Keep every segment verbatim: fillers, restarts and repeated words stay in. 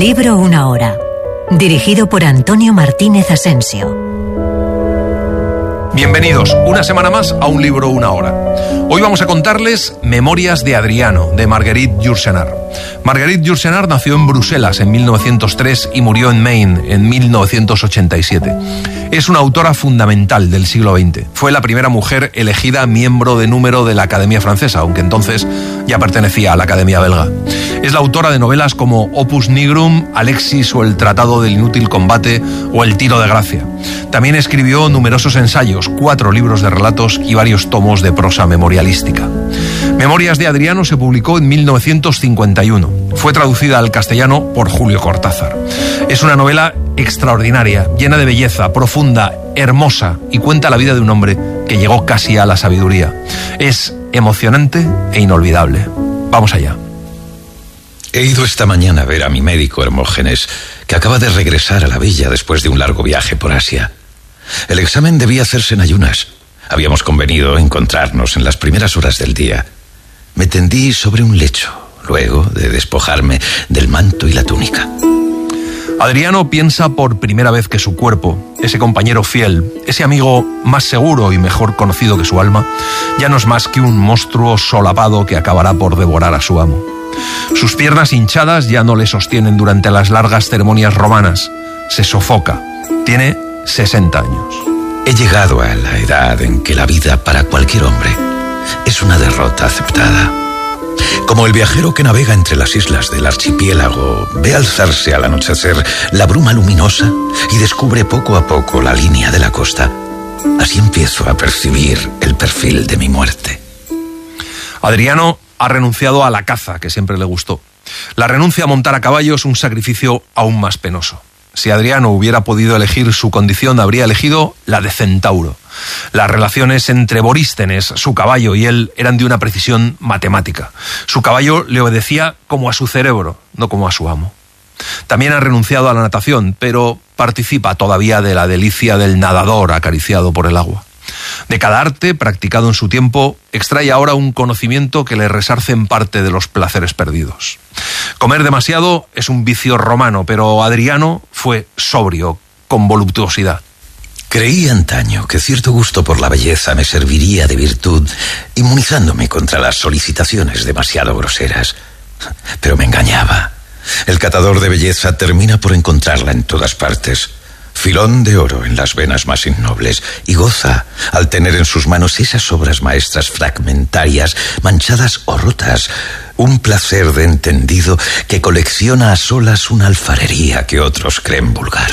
Libro Una Hora. Dirigido por Antonio Martínez Asensio. Bienvenidos una semana más a Un Libro Una Hora. Hoy vamos a contarles Memorias de Adriano, de Marguerite Yourcenar. Marguerite Yourcenar nació en Bruselas en mil novecientos tres y murió en Maine en mil novecientos ochenta y siete. Es una autora fundamental del siglo veinte. Fue la primera mujer elegida miembro de número de la Academia Francesa, aunque entonces ya pertenecía a la Academia Belga. Es la autora de novelas como Opus Nigrum, Alexis o El Tratado del Inútil Combate o El Tiro de Gracia. También escribió numerosos ensayos, cuatro libros de relatos y varios tomos de prosa memorialística. Memorias de Adriano se publicó en mil novecientos cincuenta y uno. Fue traducida al castellano por Julio Cortázar. Es una novela extraordinaria, llena de belleza, profunda, hermosa, y cuenta la vida de un hombre que llegó casi a la sabiduría. Es emocionante e inolvidable. Vamos allá. He ido esta mañana a ver a mi médico Hermógenes, que acaba de regresar a la villa después de un largo viaje por Asia. El examen debía hacerse en ayunas. Habíamos convenido encontrarnos en las primeras horas del día. Me tendí sobre un lecho, luego de despojarme del manto y la túnica. Adriano piensa por primera vez que su cuerpo, ese compañero fiel, ese amigo más seguro y mejor conocido que su alma, ya no es más que un monstruo solapado que acabará por devorar a su amo. Sus piernas hinchadas ya no le sostienen durante las largas ceremonias romanas. Se sofoca. Tiene sesenta años. He llegado a la edad en que la vida para cualquier hombre es una derrota aceptada. Como el viajero que navega entre las islas del archipiélago ve alzarse al anochecer la bruma luminosa y descubre poco a poco la línea de la costa, así empiezo a percibir el perfil de mi muerte. Adriano ha renunciado a la caza, que siempre le gustó. La renuncia a montar a caballo es un sacrificio aún más penoso. Si Adriano hubiera podido elegir su condición, habría elegido la de centauro. Las relaciones entre Borístenes, su caballo, y él eran de una precisión matemática. Su caballo le obedecía como a su cerebro, no como a su amo. También ha renunciado a la natación, pero participa todavía de la delicia del nadador acariciado por el agua. De cada arte practicado en su tiempo, extrae ahora un conocimiento que le resarce en parte de los placeres perdidos. Comer demasiado es un vicio romano, pero Adriano fue sobrio, con voluptuosidad. Creí antaño que cierto gusto por la belleza me serviría de virtud, inmunizándome contra las solicitaciones demasiado groseras. Pero me engañaba. El catador de belleza termina por encontrarla en todas partes. Filón de oro en las venas más innobles, y goza al tener en sus manos esas obras maestras fragmentarias, manchadas o rotas, un placer de entendido que colecciona a solas una alfarería que otros creen vulgar.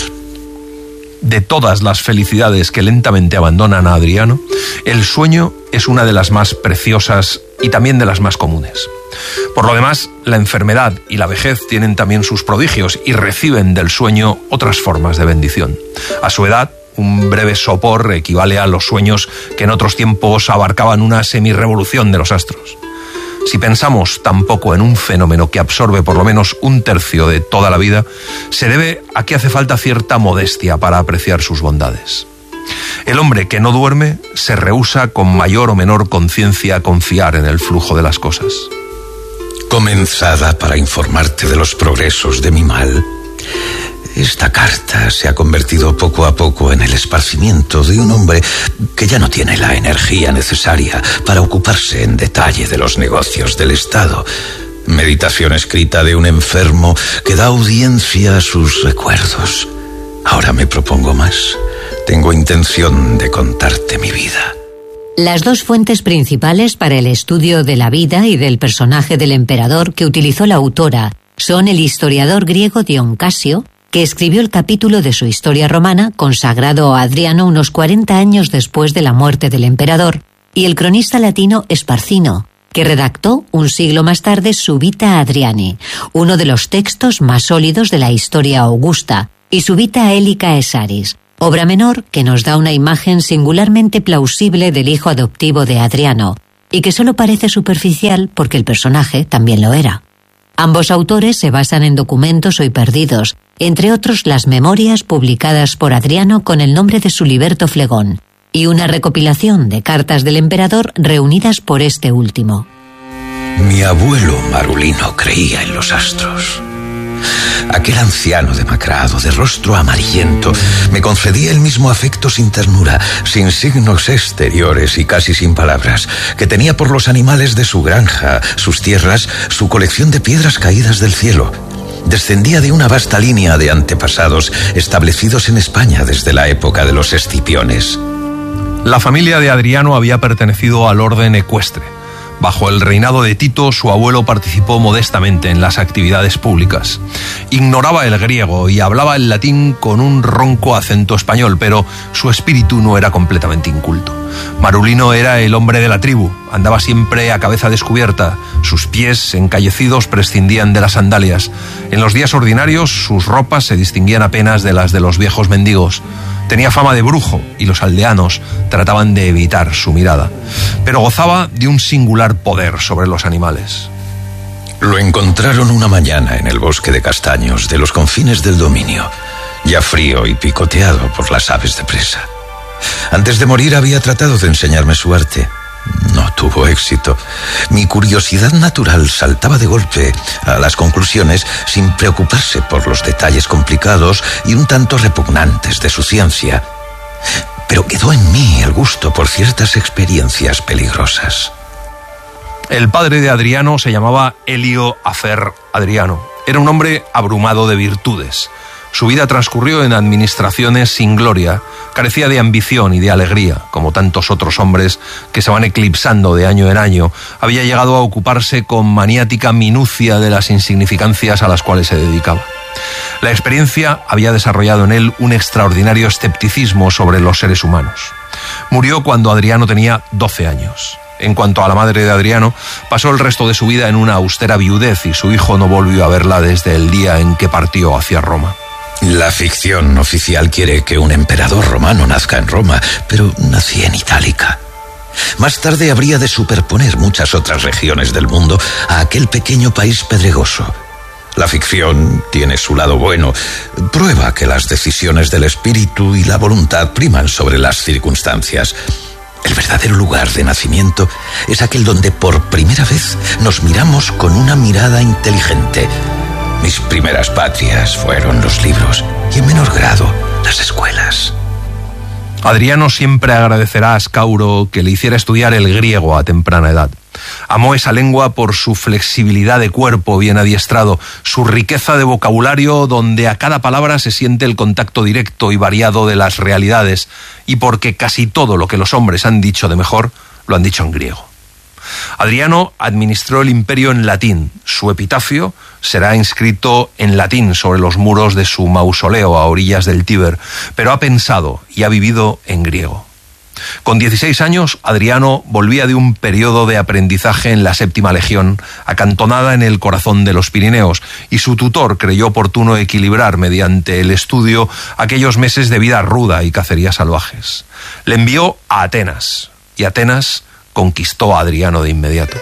De todas las felicidades que lentamente abandonan a Adriano, el sueño es una de las más preciosas y también de las más comunes. Por lo demás, la enfermedad y la vejez tienen también sus prodigios y reciben del sueño otras formas de bendición. A su edad, un breve sopor equivale a los sueños que en otros tiempos abarcaban una semirrevolución de los astros. Si pensamos tampoco en un fenómeno que absorbe por lo menos un tercio de toda la vida, se debe a que hace falta cierta modestia para apreciar sus bondades. El hombre que no duerme se rehúsa con mayor o menor conciencia a confiar en el flujo de las cosas. Comenzada para informarte de los progresos de mi mal, esta carta se ha convertido poco a poco en el esparcimiento de un hombre que ya no tiene la energía necesaria para ocuparse en detalle de los negocios del Estado. Meditación escrita de un enfermo que da audiencia a sus recuerdos. Ahora me propongo más. Tengo intención de contarte mi vida. Las dos fuentes principales para el estudio de la vida y del personaje del emperador que utilizó la autora son el historiador griego Dion Casio, que escribió el capítulo de su historia romana consagrado a Adriano unos cuarenta años después de la muerte del emperador, y el cronista latino Esparcino, que redactó un siglo más tarde su Vita Adriani, uno de los textos más sólidos de la historia augusta, y su Vita Aelica Esaris, obra menor que nos da una imagen singularmente plausible del hijo adoptivo de Adriano, y que solo parece superficial porque el personaje también lo era. Ambos autores se basan en documentos hoy perdidos, entre otros las memorias publicadas por Adriano con el nombre de su liberto Flegón, y una recopilación de cartas del emperador reunidas por este último. Mi abuelo Marulino creía en los astros. Aquel anciano demacrado, de rostro amarillento, me concedía el mismo afecto sin ternura, sin signos exteriores y casi sin palabras, que tenía por los animales de su granja, sus tierras, su colección de piedras caídas del cielo. Descendía de una vasta línea de antepasados establecidos en España desde la época de los Escipiones. La familia de Adriano había pertenecido al orden ecuestre. Bajo el reinado de Tito, su abuelo participó modestamente en las actividades públicas. Ignoraba el griego y hablaba el latín con un ronco acento español, pero su espíritu no era completamente inculto. Marulino era el hombre de la tribu, andaba siempre a cabeza descubierta, sus pies encallecidos prescindían de las sandalias. En los días ordinarios, sus ropas se distinguían apenas de las de los viejos mendigos. Tenía fama de brujo y los aldeanos trataban de evitar su mirada, pero gozaba de un singular poder sobre los animales. Lo encontraron una mañana en el bosque de castaños de los confines del dominio, ya frío y picoteado por las aves de presa. Antes de morir había tratado de enseñarme su arte. No tuvo éxito. Mi curiosidad natural saltaba de golpe a las conclusiones sin preocuparse por los detalles complicados y un tanto repugnantes de su ciencia. Pero quedó en mí el gusto por ciertas experiencias peligrosas. El padre de Adriano se llamaba Elio Afer Adriano. Era un hombre abrumado de virtudes. Su vida transcurrió en administraciones sin gloria, carecía de ambición y de alegría, como tantos otros hombres que se van eclipsando de año en año. Había llegado a ocuparse con maniática minucia de las insignificancias a las cuales se dedicaba. La experiencia había desarrollado en él un extraordinario escepticismo sobre los seres humanos. Murió cuando Adriano tenía doce años. En cuanto a la madre de Adriano, pasó el resto de su vida en una austera viudez y su hijo no volvió a verla desde el día en que partió hacia Roma. La ficción oficial quiere que un emperador romano nazca en Roma, pero nací en Itálica. Más tarde habría de superponer muchas otras regiones del mundo a aquel pequeño país pedregoso. La ficción tiene su lado bueno, prueba que las decisiones del espíritu y la voluntad priman sobre las circunstancias. El verdadero lugar de nacimiento es aquel donde por primera vez nos miramos con una mirada inteligente. Mis primeras patrias fueron los libros y en menor grado las escuelas. Adriano siempre agradecerá a Ascauro que le hiciera estudiar el griego a temprana edad. Amó esa lengua por su flexibilidad de cuerpo bien adiestrado, su riqueza de vocabulario donde a cada palabra se siente el contacto directo y variado de las realidades, y porque casi todo lo que los hombres han dicho de mejor lo han dicho en griego. Adriano administró el imperio en latín. Su epitafio será inscrito en latín sobre los muros de su mausoleo a orillas del Tíber, pero ha pensado y ha vivido en griego. Con dieciséis años, Adriano volvía de un periodo de aprendizaje en la Séptima Legión, acantonada en el corazón de los Pirineos, y su tutor creyó oportuno equilibrar mediante el estudio aquellos meses de vida ruda y cacerías salvajes. Le envió a Atenas, y Atenas conquistó a Adriano de inmediato.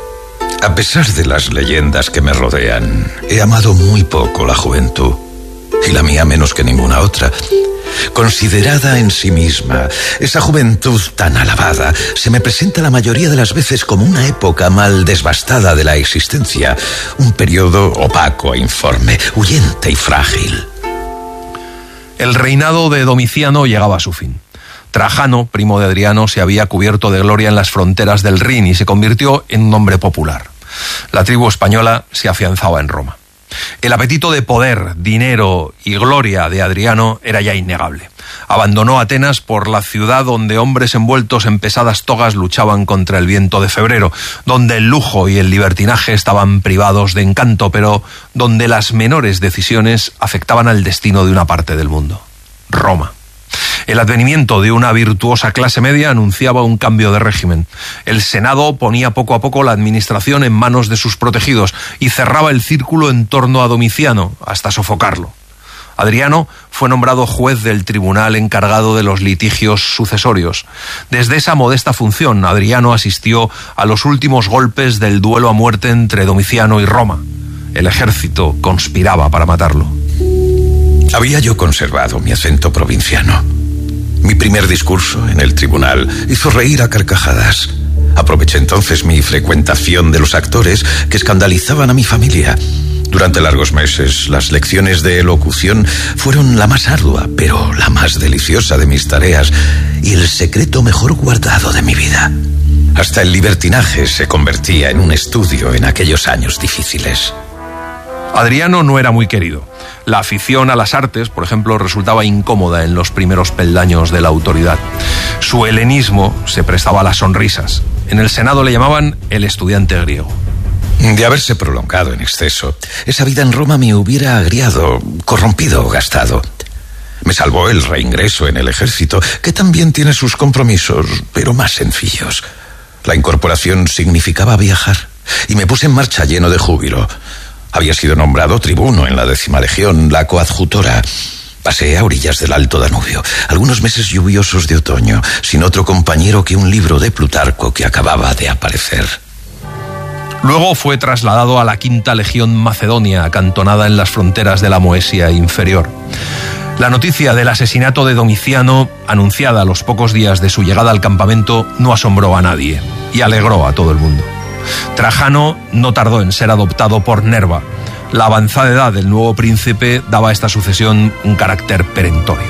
A pesar de las leyendas que me rodean, he amado muy poco la juventud, y la mía menos que ninguna otra. Considerada en sí misma, esa juventud tan alabada se me presenta la mayoría de las veces como una época mal desbastada de la existencia, un periodo opaco e informe, huyente y frágil. El reinado de Domiciano llegaba a su fin. Trajano, primo de Adriano, se había cubierto de gloria en las fronteras del Rin y se convirtió en un hombre popular. La tribu española se afianzaba en Roma. El apetito de poder, dinero y gloria de Adriano era ya innegable. Abandonó Atenas por la ciudad donde hombres envueltos en pesadas togas luchaban contra el viento de febrero, donde el lujo y el libertinaje estaban privados de encanto, pero donde las menores decisiones afectaban al destino de una parte del mundo: Roma. El advenimiento de una virtuosa clase media anunciaba un cambio de régimen. El Senado ponía poco a poco la administración en manos de sus protegidos y cerraba el círculo en torno a Domiciano hasta sofocarlo. Adriano fue nombrado juez del tribunal encargado de los litigios sucesorios. Desde esa modesta función, Adriano asistió a los últimos golpes del duelo a muerte entre Domiciano y Roma. El ejército conspiraba para matarlo. Había yo conservado mi acento provinciano. Mi primer discurso en el tribunal hizo reír a carcajadas. Aproveché entonces mi frecuentación de los actores que escandalizaban a mi familia Durante largos meses, las lecciones de elocución fueron la más ardua, pero la más deliciosa de mis tareas y el secreto mejor guardado de mi vida. Hasta el libertinaje se convertía en un estudio en aquellos años difíciles. Adriano no era muy querido. La afición a las artes, por ejemplo, resultaba incómoda en los primeros peldaños de la autoridad. Su helenismo se prestaba a las sonrisas. En el Senado le llamaban el estudiante griego. De haberse prolongado en exceso, esa vida en Roma me hubiera agriado, corrompido o gastado. Me salvó el reingreso en el ejército, que también tiene sus compromisos, pero más sencillos. La incorporación significaba viajar, y me puse en marcha lleno de júbilo. Había sido nombrado tribuno en la décima legión, la coadjutora. Pasé a orillas del Alto Danubio, algunos meses lluviosos de otoño, sin otro compañero que un libro de Plutarco que acababa de aparecer. Luego fue trasladado a la quinta legión macedonia, acantonada en las fronteras de la Moesia inferior. La noticia del asesinato de Domiciano, anunciada a los pocos días de su llegada al campamento, no asombró a nadie y alegró a todo el mundo. Trajano no tardó en ser adoptado por Nerva. La avanzada edad del nuevo príncipe daba a esta sucesión un carácter perentorio.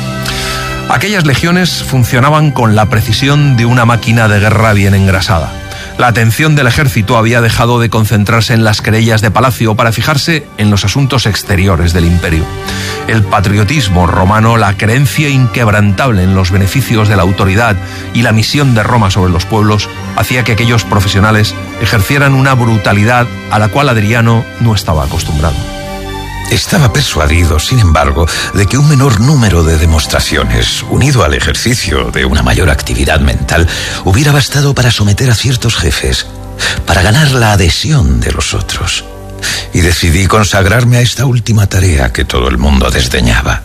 Aquellas legiones funcionaban con la precisión de una máquina de guerra bien engrasada. La atención del ejército había dejado de concentrarse en las querellas de palacio para fijarse en los asuntos exteriores del imperio. El patriotismo romano, la creencia inquebrantable en los beneficios de la autoridad y la misión de Roma sobre los pueblos hacía que aquellos profesionales ejercieran una brutalidad a la cual Adriano no estaba acostumbrado. Estaba persuadido, sin embargo, de que un menor número de demostraciones, unido al ejercicio de una mayor actividad mental, hubiera bastado para someter a ciertos jefes, para ganar la adhesión de los otros. Y decidí consagrarme a esta última tarea que todo el mundo desdeñaba.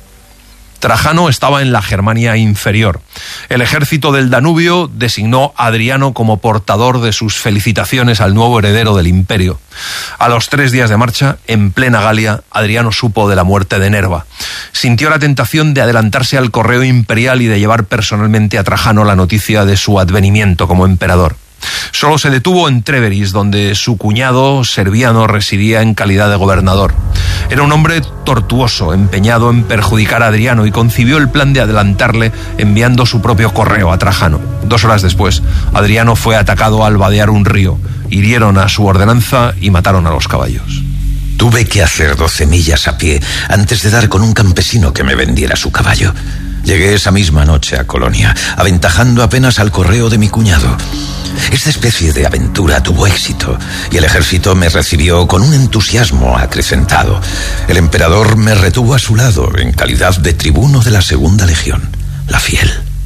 Trajano estaba en la Germania inferior. El ejército del Danubio designó a Adriano como portador de sus felicitaciones al nuevo heredero del imperio. A los tres días de marcha, en plena Galia, Adriano supo de la muerte de Nerva. Sintió la tentación de adelantarse al correo imperial y de llevar personalmente a Trajano la noticia de su advenimiento como emperador. Solo se detuvo en Treveris, donde su cuñado Serviano residía en calidad de gobernador. Era un hombre tortuoso, empeñado en perjudicar a Adriano, y concibió el plan de adelantarle enviando su propio correo a Trajano. Dos horas después, Adriano fue atacado al vadear un río. Hirieron a su ordenanza y mataron a los caballos. Tuve que hacer doce millas a pie antes de dar con un campesino que me vendiera su caballo. Llegué esa misma noche a Colonia, aventajando apenas al correo de mi cuñado. Esta especie de aventura tuvo éxito y el ejército me recibió con un entusiasmo acrecentado. El emperador me retuvo a su lado en calidad de tribuno de la segunda legión, la fiel.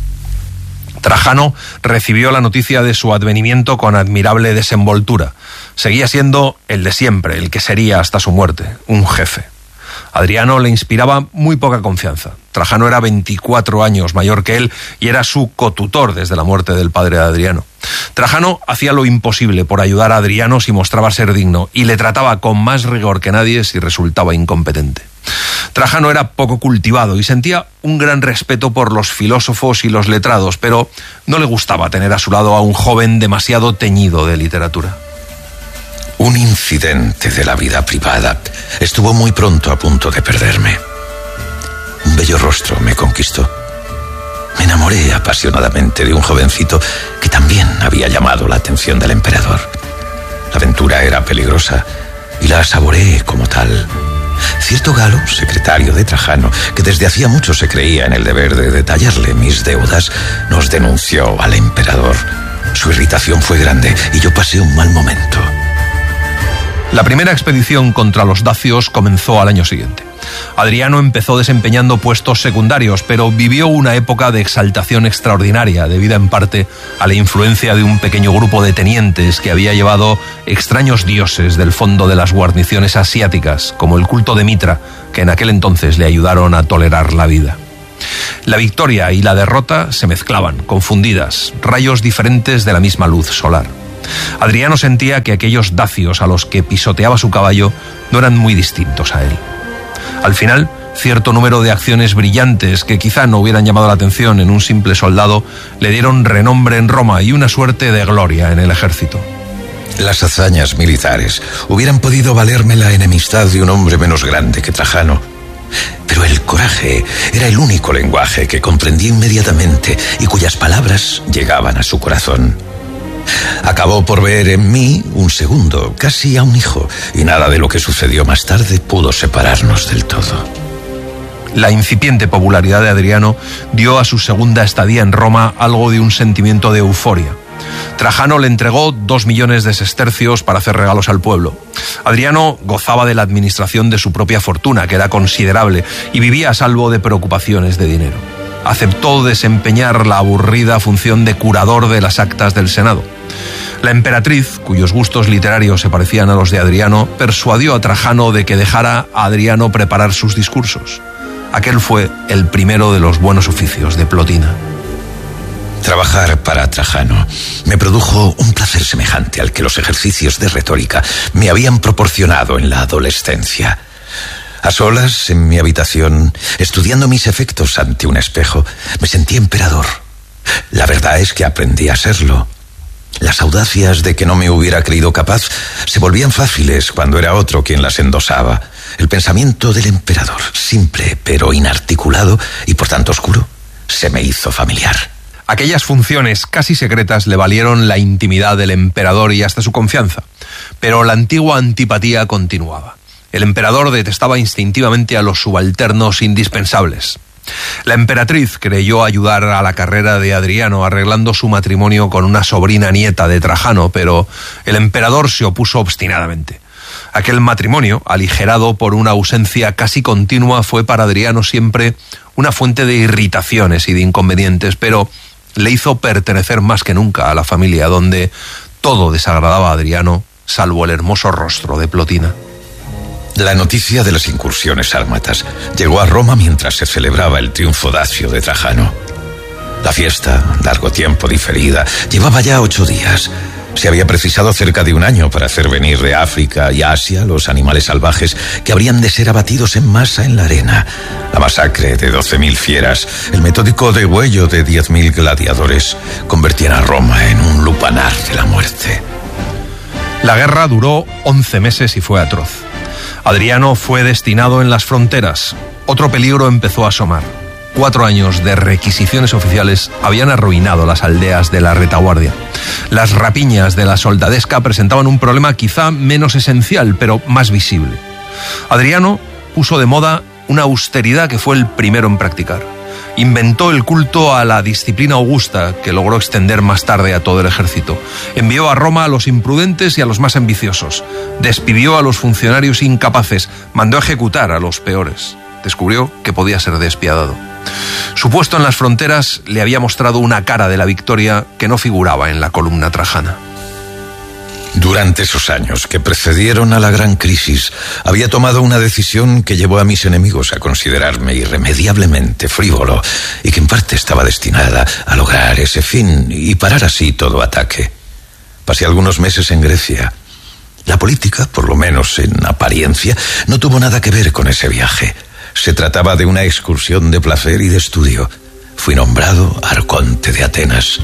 Trajano recibió la noticia de su advenimiento con admirable desenvoltura. Seguía siendo el de siempre, el que sería hasta su muerte, un jefe. Adriano le inspiraba muy poca confianza. Trajano era veinticuatro años mayor que él y era su cotutor desde la muerte del padre de Adriano. Trajano hacía lo imposible por ayudar a Adriano si mostraba ser digno y le trataba con más rigor que nadie si resultaba incompetente. Trajano era poco cultivado y sentía un gran respeto por los filósofos y los letrados, pero no le gustaba tener a su lado a un joven demasiado teñido de literatura. Un incidente de la vida privada estuvo muy pronto a punto de perderme. Un bello rostro me conquistó. Me enamoré apasionadamente de un jovencito que también había llamado la atención del emperador. La aventura era peligrosa y la saboreé como tal. Cierto Galo, secretario de Trajano, que desde hacía mucho se creía en el deber de detallarle mis deudas, nos denunció al emperador. Su irritación fue grande y yo pasé un mal momento. La primera expedición contra los dacios comenzó al año siguiente. Adriano empezó desempeñando puestos secundarios, pero vivió una época de exaltación extraordinaria, debida en parte a la influencia de un pequeño grupo de tenientes que había llevado extraños dioses del fondo de las guarniciones asiáticas, como el culto de Mitra, que en aquel entonces le ayudaron a tolerar la vida. La victoria y la derrota se mezclaban, confundidas, rayos diferentes de la misma luz solar. Adriano sentía que aquellos dacios a los que pisoteaba su caballo no eran muy distintos a él. Al final, cierto número de acciones brillantes que quizá no hubieran llamado la atención en un simple soldado le dieron renombre en Roma y una suerte de gloria en el ejército. Las hazañas militares hubieran podido valerme la enemistad de un hombre menos grande que Trajano. Pero el coraje era el único lenguaje que comprendí inmediatamente y cuyas palabras llegaban a su corazón. Acabó por ver en mí un segundo, casi a un hijo, y nada de lo que sucedió más tarde pudo separarnos del todo. La incipiente popularidad de Adriano dio a su segunda estadía en Roma algo de un sentimiento de euforia. Trajano le entregó dos millones de sestercios para hacer regalos al pueblo. Adriano gozaba de la administración de su propia fortuna, que era considerable, y vivía a salvo de preocupaciones de dinero. Aceptó desempeñar la aburrida función de curador de las actas del Senado. La emperatriz, cuyos gustos literarios se parecían a los de Adriano, persuadió a Trajano de que dejara a Adriano preparar sus discursos. Aquel fue el primero de los buenos oficios de Plotina. Trabajar para Trajano me produjo un placer semejante al que los ejercicios de retórica me habían proporcionado en la adolescencia. A solas, en mi habitación, estudiando mis efectos ante un espejo, me sentí emperador. La verdad es que aprendí a serlo. Las audacias de que no me hubiera creído capaz se volvían fáciles cuando era otro quien las endosaba. El pensamiento del emperador, simple pero inarticulado y por tanto oscuro, se me hizo familiar. Aquellas funciones casi secretas le valieron la intimidad del emperador y hasta su confianza, pero la antigua antipatía continuaba. El emperador detestaba instintivamente a los subalternos indispensables. La emperatriz creyó ayudar a la carrera de Adriano arreglando su matrimonio con una sobrina nieta de Trajano, pero el emperador se opuso obstinadamente. Aquel matrimonio, aligerado por una ausencia casi continua, fue para Adriano siempre una fuente de irritaciones y de inconvenientes, pero le hizo pertenecer más que nunca a la familia, donde todo desagradaba a Adriano, salvo el hermoso rostro de Plotina. La noticia de las incursiones sármatas llegó a Roma mientras se celebraba el triunfo dacio de Trajano. La fiesta, largo tiempo diferida, llevaba ya ocho días. Se había precisado cerca de un año para hacer venir de África y Asia los animales salvajes que habrían de ser abatidos en masa en la arena. La masacre de doce mil fieras, el metódico degüello de diez mil gladiadores convertían a Roma en un lupanar de la muerte. La guerra duró once meses y fue atroz. Adriano fue destinado en las fronteras. Otro peligro empezó a asomar. Cuatro años de requisiciones oficiales habían arruinado las aldeas de la retaguardia. Las rapiñas de la soldadesca presentaban un problema quizá menos esencial, pero más visible. Adriano puso de moda una austeridad que fue el primero en practicar. Inventó el culto a la disciplina augusta, que logró extender más tarde a todo el ejército. Envió a Roma a los imprudentes y a los más ambiciosos. Despidió a los funcionarios incapaces. Mandó ejecutar a los peores. Descubrió que podía ser despiadado. Su puesto en las fronteras le había mostrado una cara de la victoria que no figuraba en la columna trajana. Durante esos años que precedieron a la gran crisis, había tomado una decisión que llevó a mis enemigos a considerarme irremediablemente frívolo y que en parte estaba destinada a lograr ese fin y parar así todo ataque. Pasé algunos meses en Grecia. La política, por lo menos en apariencia, no tuvo nada que ver con ese viaje. Se trataba de una excursión de placer y de estudio. Fui nombrado arconte de Atenas.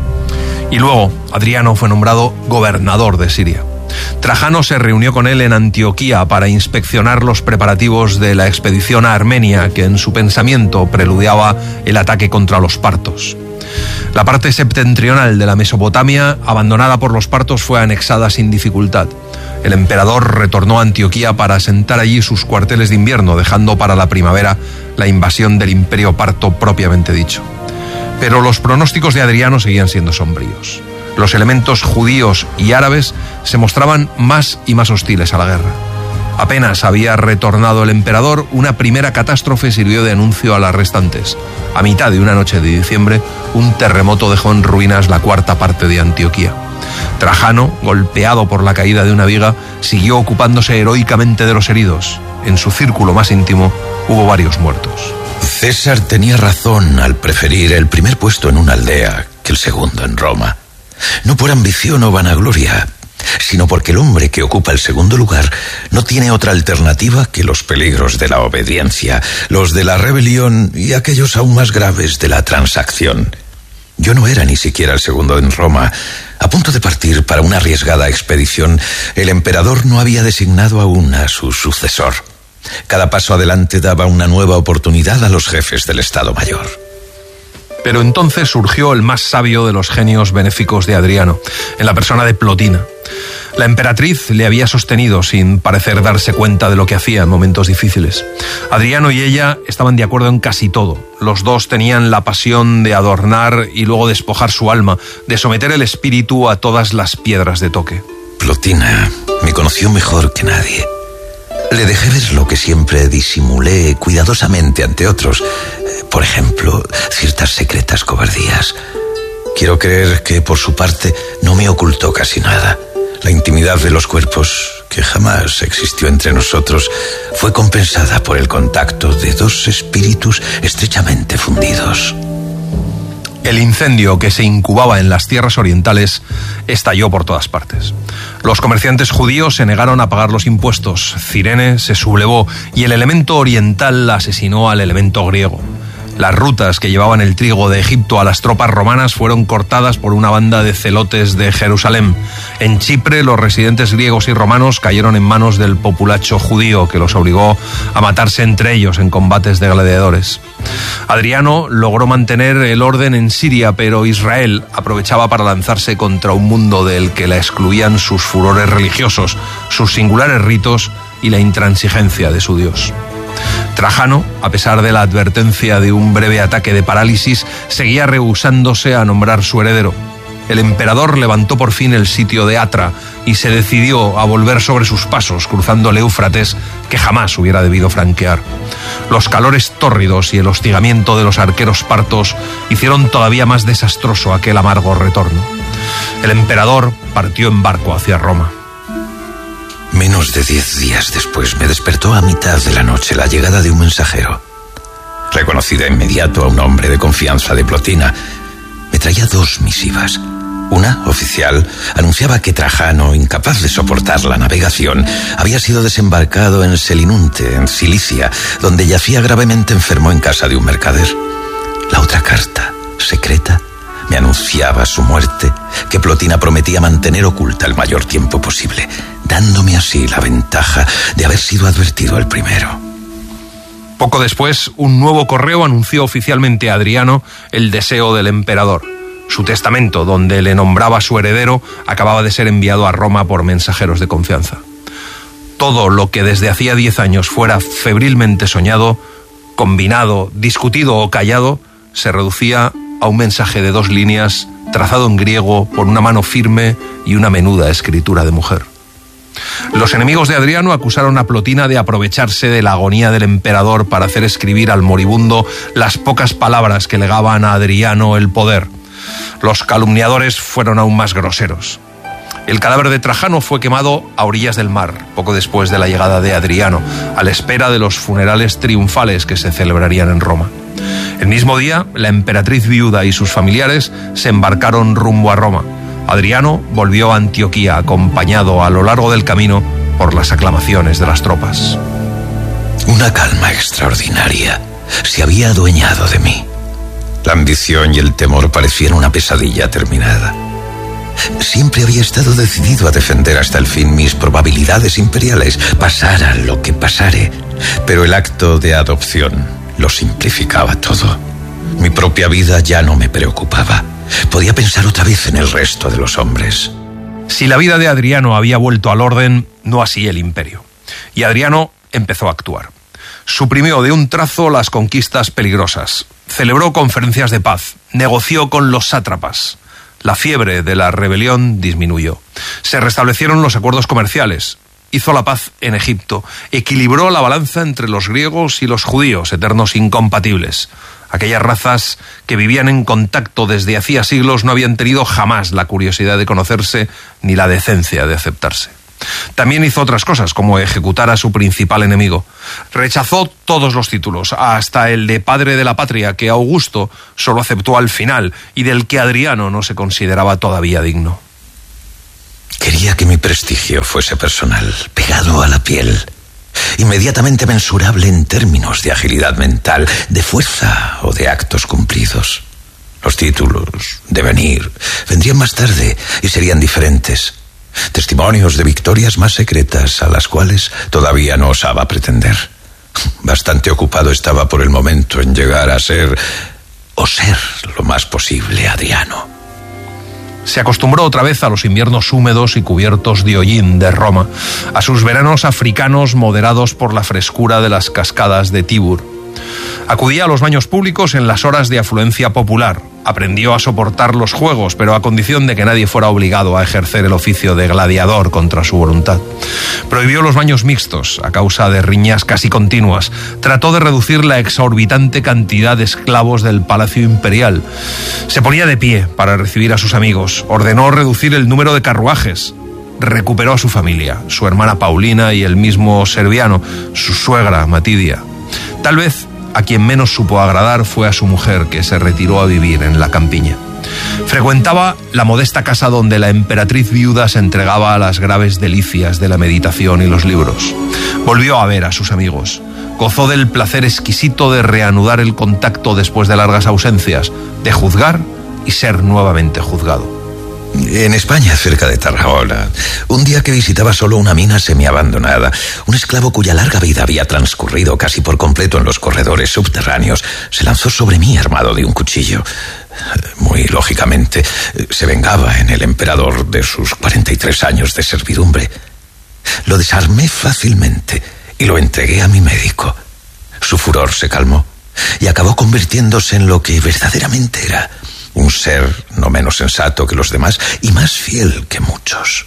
Y luego, Adriano fue nombrado gobernador de Siria. Trajano se reunió con él en Antioquía para inspeccionar los preparativos de la expedición a Armenia, que en su pensamiento preludiaba el ataque contra los partos. La parte septentrional de la Mesopotamia, abandonada por los partos, fue anexada sin dificultad. El emperador retornó a Antioquía para asentar allí sus cuarteles de invierno, dejando para la primavera la invasión del imperio parto propiamente dicho. Pero los pronósticos de Adriano seguían siendo sombríos. Los elementos judíos y árabes se mostraban más y más hostiles a la guerra. Apenas había retornado el emperador, una primera catástrofe sirvió de anuncio a las restantes. A mitad de una noche de diciembre, un terremoto dejó en ruinas la cuarta parte de Antioquía. Trajano, golpeado por la caída de una viga, siguió ocupándose heroicamente de los heridos. En su círculo más íntimo hubo varios muertos. César tenía razón al preferir el primer puesto en una aldea que el segundo en Roma. No por ambición o vanagloria, sino porque el hombre que ocupa el segundo lugar no tiene otra alternativa que los peligros de la obediencia, los de la rebelión y aquellos aún más graves de la transacción. Yo no era ni siquiera el segundo en Roma. A punto de partir para una arriesgada expedición, el emperador no había designado aún a su sucesor. Cada paso adelante daba una nueva oportunidad a los jefes del Estado Mayor. Pero entonces surgió el más sabio de los genios benéficos de Adriano, en la persona de Plotina. La emperatriz le había sostenido sin parecer darse cuenta de lo que hacía en momentos difíciles. Adriano y ella estaban de acuerdo en casi todo. Los dos tenían la pasión de adornar y luego despojar su alma, de someter el espíritu a todas las piedras de toque. Plotina me conoció mejor que nadie. Le dejé ver lo que siempre disimulé cuidadosamente ante otros. Por ejemplo, ciertas secretas cobardías. Quiero creer que por su parte no me ocultó casi nada. La intimidad de los cuerpos, que jamás existió entre nosotros, fue compensada por el contacto de dos espíritus estrechamente fundidos. El incendio que se incubaba en las tierras orientales estalló por todas partes. Los comerciantes judíos se negaron a pagar los impuestos, Cirene se sublevó y el elemento oriental asesinó al elemento griego. Las rutas que llevaban el trigo de Egipto a las tropas romanas fueron cortadas por una banda de celotes de Jerusalén. En Chipre, los residentes griegos y romanos cayeron en manos del populacho judío, que los obligó a matarse entre ellos en combates de gladiadores. Adriano logró mantener el orden en Siria, pero Israel aprovechaba para lanzarse contra un mundo del que la excluían sus furores religiosos, sus singulares ritos y la intransigencia de su Dios. Trajano, a pesar de la advertencia de un breve ataque de parálisis, seguía rehusándose a nombrar su heredero. El emperador levantó por fin el sitio de Atra y se decidió a volver sobre sus pasos, cruzando el Éufrates, que jamás hubiera debido franquear. Los calores tórridos y el hostigamiento de los arqueros partos hicieron todavía más desastroso aquel amargo retorno. El emperador partió en barco hacia Roma. Menos de diez días después me despertó a mitad de la noche la llegada de un mensajero. Reconocí de inmediato a un hombre de confianza de Plotina. Me traía dos misivas. Una, oficial, anunciaba que Trajano, incapaz de soportar la navegación, había sido desembarcado en Selinunte, en Cilicia, donde yacía gravemente enfermo en casa de un mercader. La otra carta, secreta, me anunciaba su muerte, que Plotina prometía mantener oculta el mayor tiempo posible, dándome así la ventaja de haber sido advertido el primero. Poco después, un nuevo correo anunció oficialmente a Adriano el deseo del emperador. Su testamento, donde le nombraba su heredero, acababa de ser enviado a Roma por mensajeros de confianza. Todo lo que desde hacía diez años fuera febrilmente soñado, combinado, discutido o callado, se reducía a un mensaje de dos líneas, trazado en griego por una mano firme y una menuda escritura de mujer. Los enemigos de Adriano acusaron a Plotina de aprovecharse de la agonía del emperador para hacer escribir al moribundo las pocas palabras que legaban a Adriano el poder. Los calumniadores fueron aún más groseros. El cadáver de Trajano fue quemado a orillas del mar, poco después de la llegada de Adriano, a la espera de los funerales triunfales que se celebrarían en Roma. El mismo día, la emperatriz viuda y sus familiares se embarcaron rumbo a Roma. Adriano volvió a Antioquía, acompañado a lo largo del camino por las aclamaciones de las tropas. Una calma extraordinaria se había adueñado de mí. La ambición y el temor parecían una pesadilla terminada. Siempre había estado decidido a defender hasta el fin mis probabilidades imperiales, pasara lo que pasare, pero el acto de adopción lo simplificaba todo. Mi propia vida ya no me preocupaba. Podía pensar otra vez en el resto de los hombres. Si la vida de Adriano había vuelto al orden, no así el imperio. Y Adriano empezó a actuar. Suprimió de un trazo las conquistas peligrosas. Celebró conferencias de paz. Negoció con los sátrapas. La fiebre de la rebelión disminuyó. Se restablecieron los acuerdos comerciales. Hizo la paz en Egipto. Equilibró la balanza entre los griegos y los judíos, eternos incompatibles. Aquellas razas que vivían en contacto desde hacía siglos no habían tenido jamás la curiosidad de conocerse ni la decencia de aceptarse. También hizo otras cosas, como ejecutar a su principal enemigo. Rechazó todos los títulos, hasta el de padre de la patria, que Augusto solo aceptó al final y del que Adriano no se consideraba todavía digno. Quería que mi prestigio fuese personal, pegado a la piel, inmediatamente mensurable en términos de agilidad mental, de fuerza o de actos cumplidos. Los títulos, devenir, vendrían más tarde y serían diferentes. Testimonios de victorias más secretas a las cuales todavía no osaba pretender. Bastante ocupado estaba por el momento en llegar a ser, o ser lo más posible, Adriano. Se acostumbró otra vez a los inviernos húmedos y cubiertos de hollín de Roma, a sus veranos africanos moderados por la frescura de las cascadas de Tibur. Acudía a los baños públicos en las horas de afluencia popular. Aprendió a soportar los juegos, pero a condición de que nadie fuera obligado a ejercer el oficio de gladiador contra su voluntad. Prohibió los baños mixtos a causa de riñas casi continuas. Trató de reducir la exorbitante cantidad de esclavos del Palacio Imperial. Se ponía de pie para recibir a sus amigos. Ordenó reducir el número de carruajes. Recuperó a su familia, su hermana Paulina y el mismo Serviano, su suegra Matidia. Tal vez a quien menos supo agradar fue a su mujer, que se retiró a vivir en la campiña. Frecuentaba la modesta casa donde la emperatriz viuda se entregaba a las graves delicias de la meditación y los libros. Volvió a ver a sus amigos. Gozó del placer exquisito de reanudar el contacto después de largas ausencias, de juzgar y ser nuevamente juzgado. En España, cerca de Tarragona, un día que visitaba solo una mina semiabandonada, un esclavo cuya larga vida había transcurrido casi por completo en los corredores subterráneos, se lanzó sobre mí armado de un cuchillo. Muy lógicamente, se vengaba en el emperador de sus cuarenta y tres años de servidumbre. Lo desarmé fácilmente y lo entregué a mi médico. Su furor se calmó y acabó convirtiéndose en lo que verdaderamente era: un ser no menos sensato que los demás y más fiel que muchos.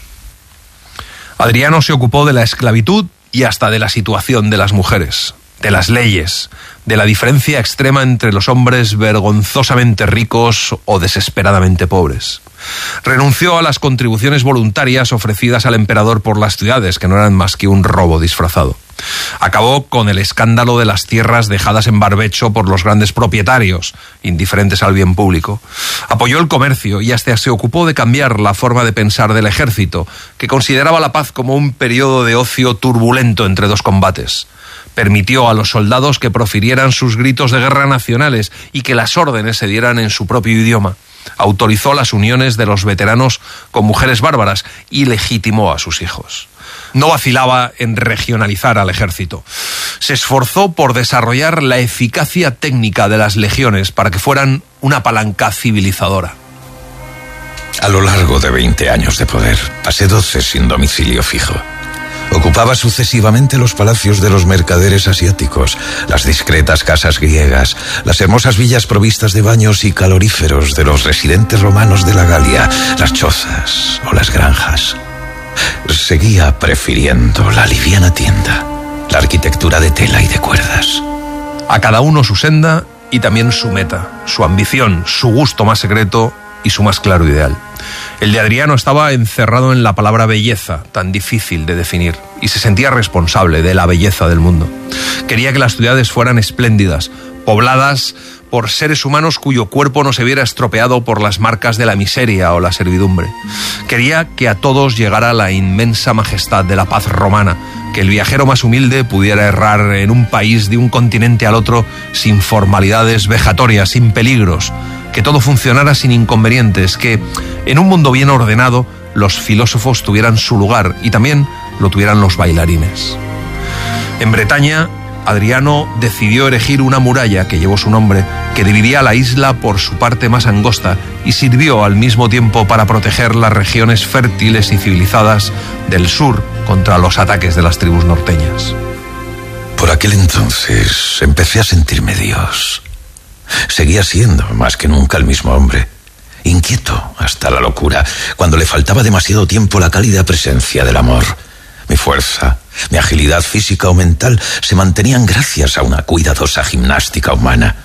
Adriano se ocupó de la esclavitud y hasta de la situación de las mujeres, de las leyes, de la diferencia extrema entre los hombres vergonzosamente ricos o desesperadamente pobres. Renunció a las contribuciones voluntarias ofrecidas al emperador por las ciudades, que no eran más que un robo disfrazado. Acabó con el escándalo de las tierras dejadas en barbecho por los grandes propietarios, indiferentes al bien público. Apoyó el comercio y hasta se ocupó de cambiar la forma de pensar del ejército, que consideraba la paz como un periodo de ocio turbulento entre dos combates. Permitió a los soldados que profirieran sus gritos de guerra nacionales y que las órdenes se dieran en su propio idioma. Autorizó las uniones de los veteranos con mujeres bárbaras y legitimó a sus hijos. No vacilaba en regionalizar al ejército. Se esforzó por desarrollar la eficacia técnica de las legiones para que fueran una palanca civilizadora. A lo largo de veinte años de poder, pasé doce sin domicilio fijo. Ocupaba sucesivamente los palacios de los mercaderes asiáticos, las discretas casas griegas, las hermosas villas provistas de baños y caloríferos de los residentes romanos de la Galia, las chozas o las granjas. Seguía prefiriendo la liviana tienda, la arquitectura de tela y de cuerdas. A cada uno su senda y también su meta, su ambición, su gusto más secreto y su más claro ideal. El de Adriano estaba encerrado en la palabra belleza, tan difícil de definir, y se sentía responsable de la belleza del mundo. Quería que las ciudades fueran espléndidas, pobladas por seres humanos cuyo cuerpo no se viera estropeado por las marcas de la miseria o la servidumbre. Quería que a todos llegara la inmensa majestad de la paz romana, que el viajero más humilde pudiera errar en un país de un continente al otro sin formalidades vejatorias, sin peligros, que todo funcionara sin inconvenientes, que en un mundo bien ordenado los filósofos tuvieran su lugar y también lo tuvieran los bailarines. En Bretaña, Adriano decidió erigir una muralla que llevó su nombre, que dividía la isla por su parte más angosta y sirvió al mismo tiempo para proteger las regiones fértiles y civilizadas del sur contra los ataques de las tribus norteñas. Por aquel entonces empecé a sentirme Dios. Seguía siendo más que nunca el mismo hombre, inquieto hasta la locura, cuando le faltaba demasiado tiempo la cálida presencia del amor. Mi fuerza, mi agilidad física o mental se mantenían gracias a una cuidadosa gimnástica humana.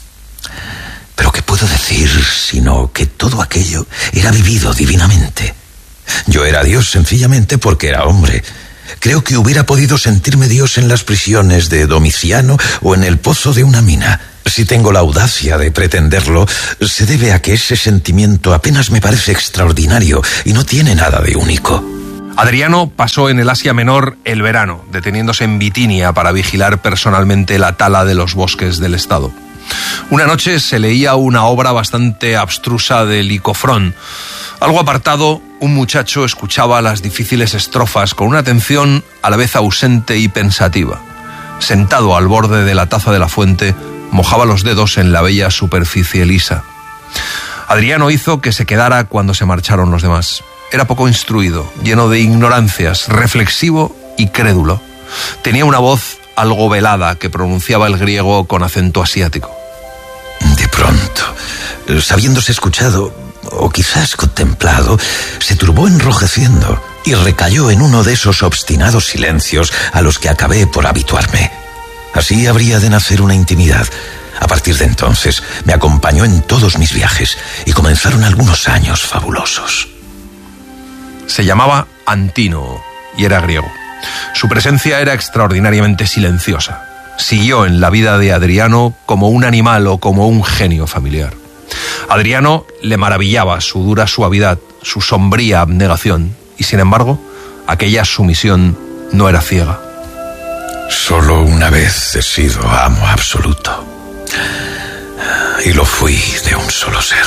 Pero ¿qué puedo decir sino que todo aquello era vivido divinamente? Yo era Dios sencillamente porque era hombre. Creo que hubiera podido sentirme Dios en las prisiones de Domiciano o en el pozo de una mina. Si tengo la audacia de pretenderlo, se debe a que ese sentimiento apenas me parece extraordinario y no tiene nada de único. Adriano pasó en el Asia Menor el verano, deteniéndose en Bitinia para vigilar personalmente la tala de los bosques del estado. Una noche se leía una obra bastante abstrusa de Licofrón. Algo apartado, un muchacho escuchaba las difíciles estrofas con una atención a la vez ausente y pensativa. Sentado al borde de la taza de la fuente, mojaba los dedos en la bella superficie lisa. Adriano hizo que se quedara cuando se marcharon los demás. Era poco instruido, lleno de ignorancias, reflexivo y crédulo. Tenía una voz algo velada que pronunciaba el griego con acento asiático. De pronto, sabiéndose escuchado, o quizás contemplado, se turbó enrojeciendo y recayó en uno de esos obstinados silencios a los que acabé por habituarme. Así habría de nacer una intimidad. A partir de entonces me acompañó en todos mis viajes y comenzaron algunos años fabulosos. Se llamaba Antínoo y era griego. Su presencia era extraordinariamente silenciosa. Siguió en la vida de Adriano como un animal o como un genio familiar. Adriano le maravillaba su dura suavidad, su sombría abnegación, y sin embargo, aquella sumisión no era ciega. Solo una vez he sido amo absoluto, y lo fui de un solo ser.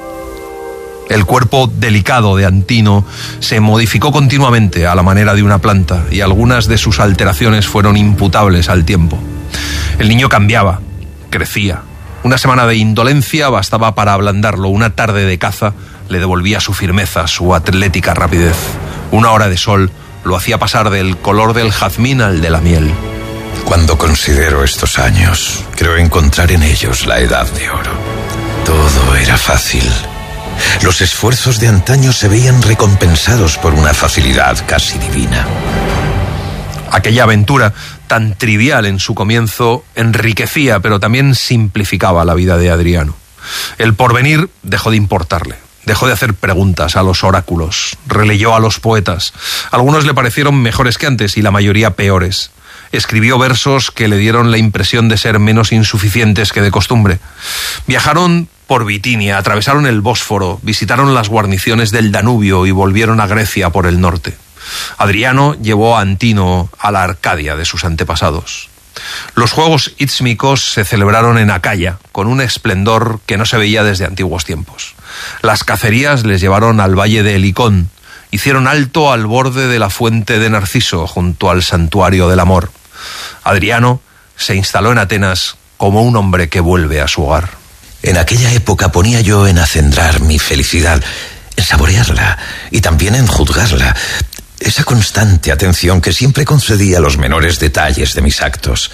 El cuerpo delicado de Antínoo se modificó continuamente a la manera de una planta, y algunas de sus alteraciones fueron imputables al tiempo. El niño cambiaba, crecía. Una semana de indolencia bastaba para ablandarlo. Una tarde de caza le devolvía su firmeza, su atlética rapidez. Una hora de sol lo hacía pasar del color del jazmín al de la miel. Cuando considero estos años, creo encontrar en ellos la edad de oro. Todo era fácil. Los esfuerzos de antaño se veían recompensados por una facilidad casi divina. Aquella aventura, tan trivial en su comienzo, enriquecía, pero también simplificaba la vida de Adriano. El porvenir dejó de importarle. Dejó de hacer preguntas a los oráculos. Releyó a los poetas. Algunos le parecieron mejores que antes y la mayoría peores. Escribió versos que le dieron la impresión de ser menos insuficientes que de costumbre. Viajaron por Bitinia, atravesaron el Bósforo, visitaron las guarniciones del Danubio y volvieron a Grecia por el norte. Adriano llevó a Antínoo a la Arcadia de sus antepasados. Los Juegos Ístmicos se celebraron en Acaya, con un esplendor que no se veía desde antiguos tiempos. Las cacerías les llevaron al valle de Helicón, hicieron alto al borde de la fuente de Narciso, junto al santuario del amor. Adriano se instaló en Atenas como un hombre que vuelve a su hogar. En aquella época ponía yo en acendrar mi felicidad, en saborearla y también en juzgarla. Esa constante atención que siempre concedía a los menores detalles de mis actos.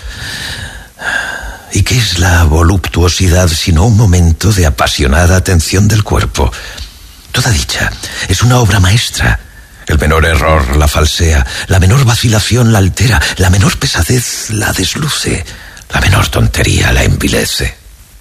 ¿Y qué es la voluptuosidad sino un momento de apasionada atención del cuerpo? Toda dicha es una obra maestra. El menor error la falsea, la menor vacilación la altera, la menor pesadez la desluce, la menor tontería la envilece.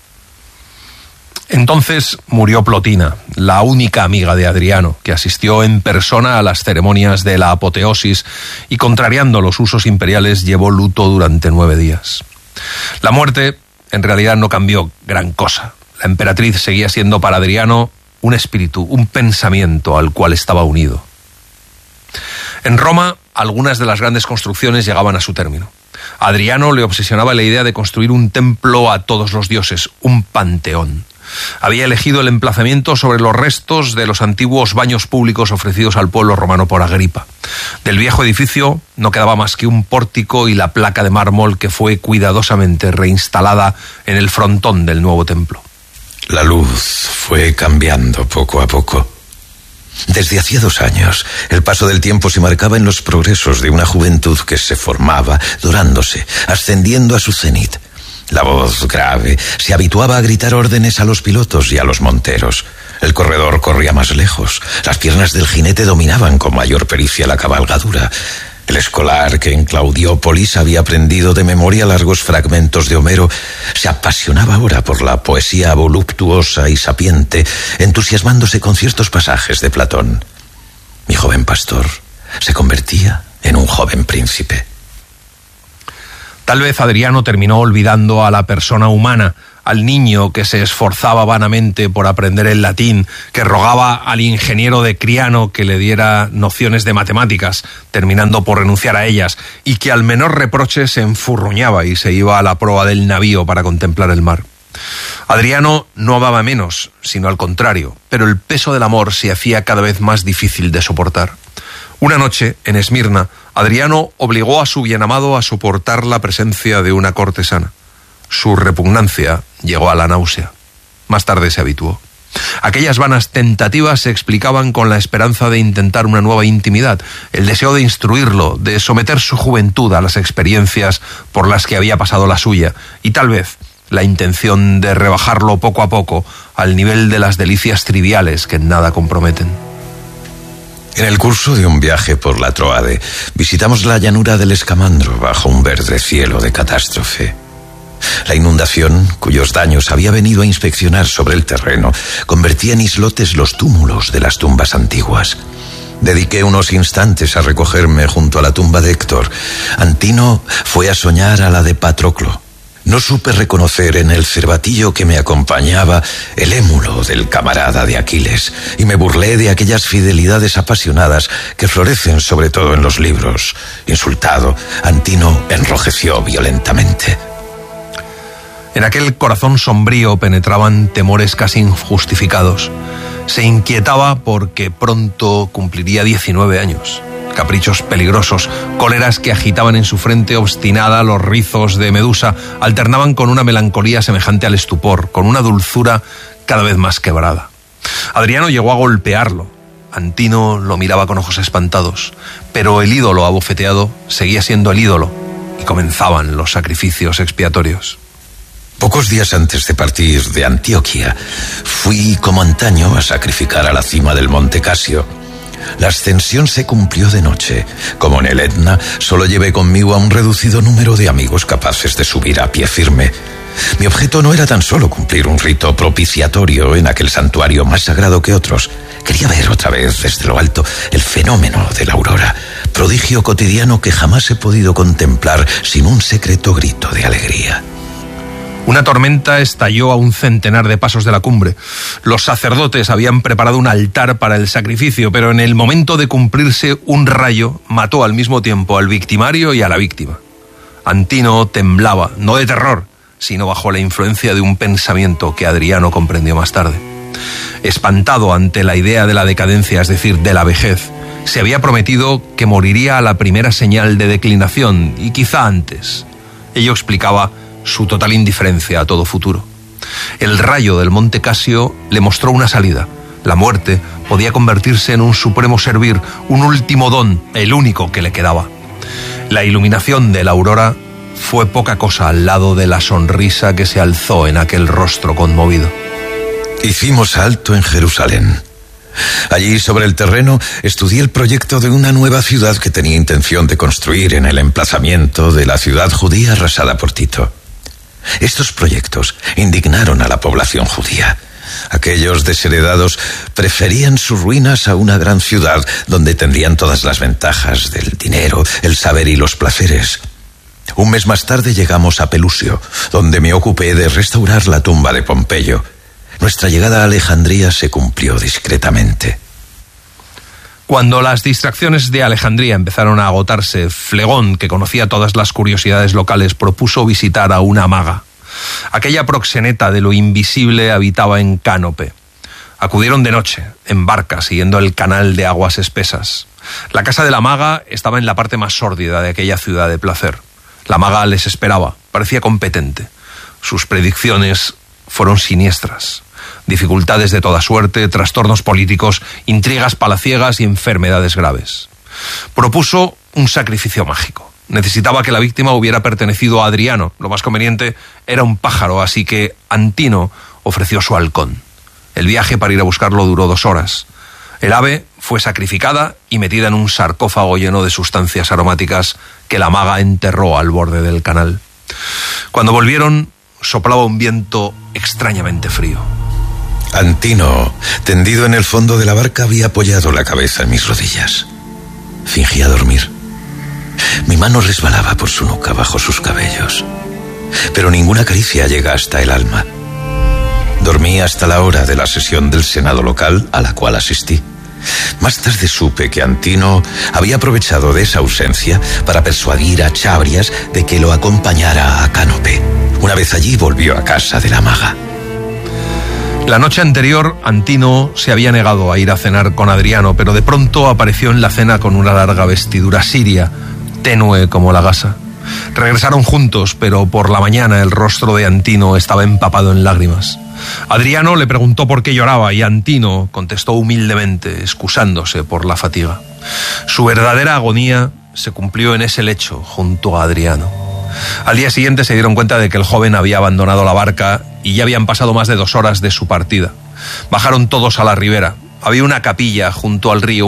Entonces murió Plotina, la única amiga de Adriano, que asistió en persona a las ceremonias de la apoteosis y, contrariando los usos imperiales, llevó luto durante nueve días. La muerte, en realidad, no cambió gran cosa. La emperatriz seguía siendo para Adriano un espíritu, un pensamiento al cual estaba unido. En Roma, algunas de las grandes construcciones llegaban a su término. A Adriano le obsesionaba la idea de construir un templo a todos los dioses, un panteón. Había elegido el emplazamiento sobre los restos de los antiguos baños públicos ofrecidos al pueblo romano por Agripa. Del viejo edificio no quedaba más que un pórtico y la placa de mármol que fue cuidadosamente reinstalada en el frontón del nuevo templo. La luz fue cambiando poco a poco. Desde hacía dos años, el paso del tiempo se marcaba en los progresos de una juventud que se formaba, dorándose, ascendiendo a su cenit. La voz grave se habituaba a gritar órdenes a los pilotos y a los monteros. El corredor corría más lejos. Las piernas del jinete dominaban con mayor pericia la cabalgadura. El escolar que en Claudiópolis había aprendido de memoria largos fragmentos de Homero se apasionaba ahora por la poesía voluptuosa y sapiente, entusiasmándose con ciertos pasajes de Platón. Mi joven pastor se convertía en un joven príncipe. Tal vez Adriano terminó olvidando a la persona humana, al niño que se esforzaba vanamente por aprender el latín, que rogaba al ingeniero de Criano que le diera nociones de matemáticas, terminando por renunciar a ellas, y que al menor reproche se enfurruñaba y se iba a la proa del navío para contemplar el mar. Adriano no amaba menos, sino al contrario, pero el peso del amor se hacía cada vez más difícil de soportar. Una noche, en Esmirna, Adriano obligó a su bienamado a soportar la presencia de una cortesana. Su repugnancia llegó a la náusea. Más tarde se habituó. Aquellas vanas tentativas se explicaban con la esperanza de intentar una nueva intimidad, el deseo de instruirlo, de someter su juventud a las experiencias por las que había pasado la suya, y tal vez la intención de rebajarlo poco a poco al nivel de las delicias triviales que en nada comprometen. En el curso de un viaje por la Troade, visitamos la llanura del Escamandro bajo un verde cielo de catástrofe. La inundación, cuyos daños había venido a inspeccionar sobre el terreno, convertía en islotes los túmulos de las tumbas antiguas. Dediqué unos instantes a recogerme junto a la tumba de Héctor. Antino fue a soñar a la de Patroclo. No supe reconocer en el cervatillo que me acompañaba el émulo del camarada de Aquiles, y me burlé de aquellas fidelidades apasionadas que florecen sobre todo en los libros. Insultado, Antino enrojeció violentamente. En aquel corazón sombrío penetraban temores casi injustificados. Se inquietaba porque pronto cumpliría diecinueve años. Caprichos peligrosos, cóleras que agitaban en su frente obstinada los rizos de Medusa, alternaban con una melancolía semejante al estupor, con una dulzura cada vez más quebrada. Adriano llegó a golpearlo. Antino lo miraba con ojos espantados, pero el ídolo abofeteado seguía siendo el ídolo, y comenzaban los sacrificios expiatorios. Pocos días antes de partir de Antioquía, fui como antaño a sacrificar a la cima del monte Casio. La ascensión se cumplió de noche. Como en el Etna, solo llevé conmigo a un reducido número de amigos capaces de subir a pie firme. Mi objeto no era tan solo cumplir un rito propiciatorio en aquel santuario más sagrado que otros. Quería ver otra vez desde lo alto el fenómeno de la aurora, prodigio cotidiano que jamás he podido contemplar sin un secreto grito de alegría. Una tormenta estalló a un centenar de pasos de la cumbre. Los sacerdotes habían preparado un altar para el sacrificio, pero en el momento de cumplirse un rayo mató al mismo tiempo al victimario y a la víctima. Antino temblaba, no de terror, sino bajo la influencia de un pensamiento que Adriano comprendió más tarde. Espantado ante la idea de la decadencia, es decir, de la vejez, se había prometido que moriría a la primera señal de declinación, y quizá antes. Ello explicaba su total indiferencia a todo futuro. El rayo del monte Casio le mostró una salida. La muerte podía convertirse en un supremo servir, un último don, el único que le quedaba. La iluminación de la aurora fue poca cosa al lado de la sonrisa que se alzó en aquel rostro conmovido. Hicimos alto en Jerusalén. Allí, sobre el terreno, estudié el proyecto de una nueva ciudad que tenía intención de construir en el emplazamiento de la ciudad judía arrasada por Tito. Estos proyectos indignaron a la población judía. Aquellos desheredados preferían sus ruinas a una gran ciudad donde tendrían todas las ventajas del dinero, el saber y los placeres. Un mes más tarde llegamos a Pelusio, donde me ocupé de restaurar la tumba de Pompeyo. Nuestra llegada a Alejandría se cumplió discretamente. Cuando las distracciones de Alejandría empezaron a agotarse, Flegón, que conocía todas las curiosidades locales, propuso visitar a una maga. Aquella proxeneta de lo invisible habitaba en Cánope. Acudieron de noche, en barca, siguiendo el canal de aguas espesas. La casa de la maga estaba en la parte más sórdida de aquella ciudad de placer. La maga les esperaba, parecía competente. Sus predicciones fueron siniestras. Dificultades de toda suerte, trastornos políticos, intrigas palaciegas y enfermedades graves. Propuso un sacrificio mágico. Necesitaba que la víctima hubiera pertenecido a Adriano. Lo más conveniente era un pájaro, así que Antino ofreció su halcón. El viaje para ir a buscarlo duró dos horas. El ave fue sacrificada y metida en un sarcófago lleno de sustancias aromáticas que la maga enterró al borde del canal. Cuando volvieron, soplaba un viento extrañamente frío. Antino, tendido en el fondo de la barca, había apoyado la cabeza en mis rodillas. Fingía dormir. Mi mano resbalaba por su nuca bajo sus cabellos, pero ninguna caricia llega hasta el alma. Dormí hasta la hora de la sesión del Senado local a la cual asistí. Más tarde supe que Antino había aprovechado de esa ausencia para persuadir a Chabrias de que lo acompañara a Cánope. Una vez allí volvió a casa de la maga. La noche anterior, Antino se había negado a ir a cenar con Adriano, pero de pronto apareció en la cena con una larga vestidura siria, tenue como la gasa. Regresaron juntos, pero por la mañana el rostro de Antino estaba empapado en lágrimas. Adriano le preguntó por qué lloraba y Antino contestó humildemente, excusándose por la fatiga. Su verdadera agonía se cumplió en ese lecho junto a Adriano. Al día siguiente se dieron cuenta de que el joven había abandonado la barca y ya habían pasado más de dos horas de su partida. Bajaron todos a la ribera. Había una capilla junto al río.